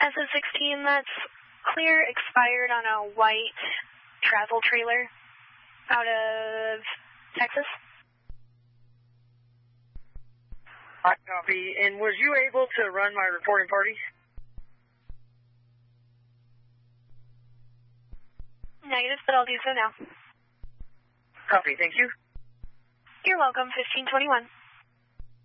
SS16, that's clear, expired on a white travel trailer out of Texas. I copy. And was you able to run my reporting party? Negative, but I'll do so now. Copy, thank you. You're welcome, 1521.